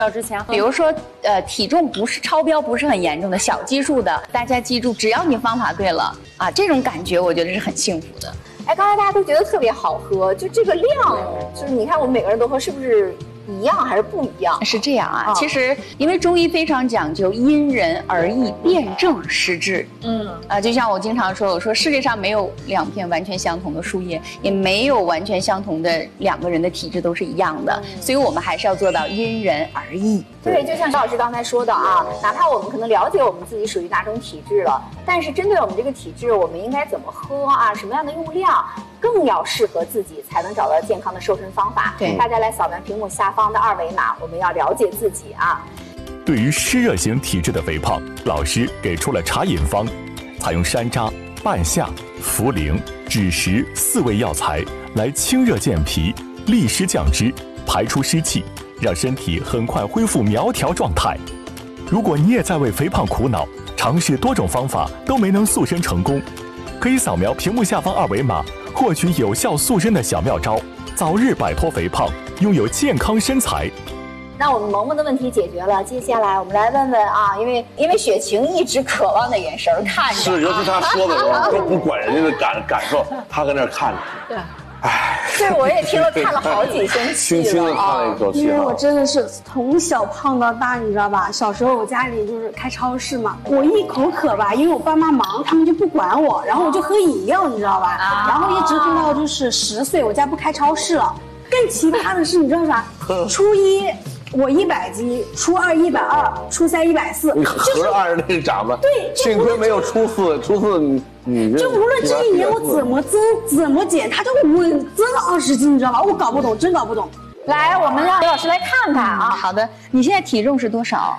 之前喝。 比如说，体重不是超标，不是很严重的小基数的，大家记住，只要你方法对了啊，这种感觉我觉得是很幸福的。 哎，刚才大家都觉得特别好喝，就这个量，就是你看我们每个人都喝，是不是一样还是不一样？ 是这样啊，其实因为中医非常讲究因人而异，辨证施治。就像我经常说，我说世界上没有2片完全相同的树叶，也没有完全相同的2个人的体质都是一样的，所以我们还是要做到因人而异。 对，就像肖老师刚才说的啊，哪怕我们可能了解我们自己属于哪种体质了，但是针对我们这个体质，我们应该怎么喝啊，什么样的用量，更要适合自己，才能找到健康的瘦身方法。 对， 大家来扫描屏幕下方的2维码，我们要了解自己啊。 对于湿热型体质的肥胖，老师给出了茶饮方，采用山楂、半夏、茯苓、枳实4味药材来清热健脾、利湿降脂、排出湿气，让身体很快恢复苗条状态。如果你也在为肥胖苦恼，尝试多种方法都没能塑身成功，可以扫描屏幕下方2维码，获取有效塑身的小妙招，早日摆脱肥胖，拥有健康身材。 那我们萌萌的问题解决了，接下来我们来问问啊，因为雪晴一直渴望的眼神看着， 是，尤其他说的时候都不管人家的感受，他搁那看着。 对，对，我也听了看了好几声气轻轻的叹了一口气。 因为我真的是从小胖到大，你知道吧？小时候我家里就是开超市嘛，我一口渴吧，因为我爸妈忙，他们就不管我，然后我就喝饮料，你知道吧？然后一直喝到就是10岁，我家不开超市了。更奇葩的是，你知道啥？初一我100斤，初2 120，初3 140， 你合按着那个长吧。 对， 幸亏没有初四你就无论这一年我怎么增怎么减，它就稳增了20斤，你知道吧？我搞不懂，真搞不懂。 来，我们让刘老师来看看啊。 好的，你现在体重是多少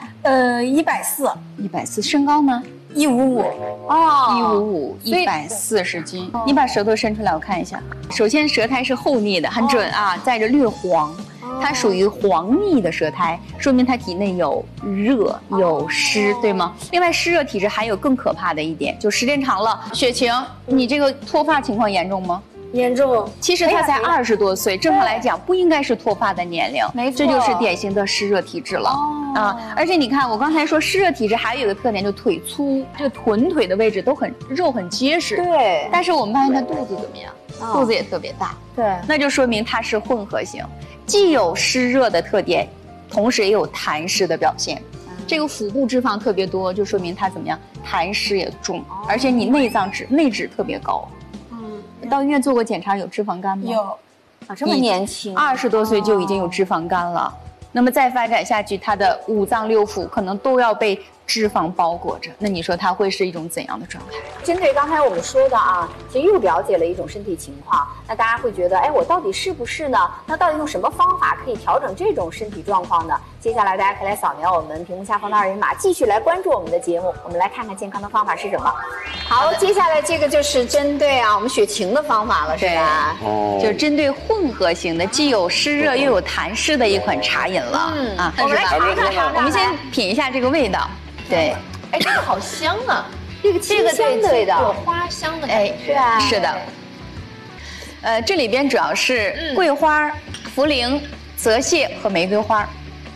？140， 身高呢 ？155。 哦，155，140斤。你把舌头伸出来，我看一下。首先，舌苔是厚腻的，很准啊，带着略黄。它属于黄腻的舌苔，说明它体内有热有湿，对吗？另外，湿热体质还有更可怕的一点，就时间长了，雪晴，你这个脱发情况严重吗？ 严重。 其实他才20多岁，正常来讲不应该是脱发的年龄， 没错， 这就是典型的湿热体质了而且你看，我刚才说湿热体质还有一个特点，就腿粗，这个臀腿的位置都很肉很结实。 对， 但是我们发现他肚子怎么样？肚子也特别大。 对， 那就说明它是混合型，既有湿热的特点，同时也有痰湿的表现。这个腹部脂肪特别多，就说明它怎么样？痰湿也重，而且你内脂特别高。到医院做过检查，有脂肪肝吗？ 有。 这么年轻 ，20多岁就已经有脂肪肝了。那么再发展下去，他的5脏6腑可能都要被脂肪包裹着。那你说他会是一种怎样的状态？ 针对刚才我们说的啊，其实又了解了一种身体情况。那大家会觉得，哎，我到底是不是呢？那到底用什么方法可以调整这种身体状况呢？接下来大家可以来扫描我们屏幕下方的2维码，继续来关注我们的节目。我们来看看健康的方法是什么。好，接下来这个就是针对我们雪晴的方法了，是吧？ 就针对混合型的，既有湿热又有痰湿的一款茶饮了。 我们来尝尝， 我们先品一下这个味道。对， 哎，这个好香啊！ 这个清香的味道， 有花香的感觉。 对啊， 是的。这里边主要是桂花、茯苓、泽泻和玫瑰花。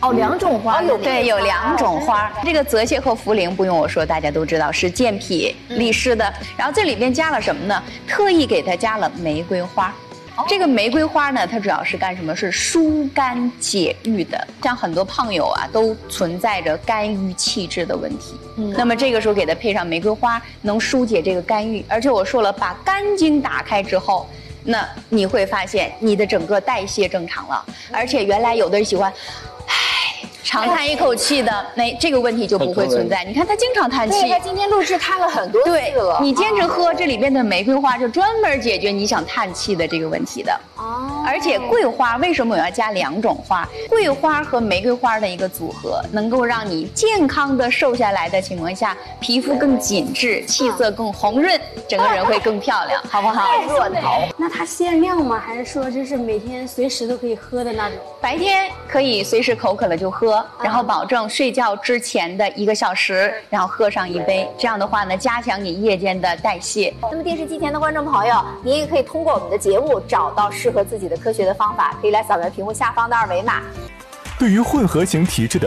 2种花。 对，有2种花。这个泽泻和茯苓不用我说，大家都知道是健脾利湿的。然后这里边加了什么呢？特意给它加了玫瑰花。这个玫瑰花呢，它主要是干什么？是疏肝解郁的。像很多胖友都存在着肝郁气滞的问题。那么这个时候给它配上玫瑰花，能疏解这个肝郁。而且我说了，把肝经打开之后，那你会发现你的整个代谢正常了。而且原来有的人喜欢，长叹一口气的，这个问题就不会存在。你看他经常叹气， 对，他今天录制叹了很多次了。 你坚持喝这里边的玫瑰花，就专门解决你想叹气的这个问题的。而且桂花为什么我要加2种花？桂花和玫瑰花的一个组合，能够让你健康的瘦下来的情况下，皮肤更紧致，气色更红润，整个人会更漂亮，好不好？ 润桃。 那它限量吗？还是说就是每天随时都可以喝的那种？ 白天可以随时口渴了就喝，然后保证睡觉之前的1个小时，然后喝上1杯。这样的话呢，加强你夜间的代谢。 那么电视机前的观众朋友，您也可以通过我们的节目找到适合自己的科学的方法，可以来扫描屏幕下方的2维码。 对于混合型体质的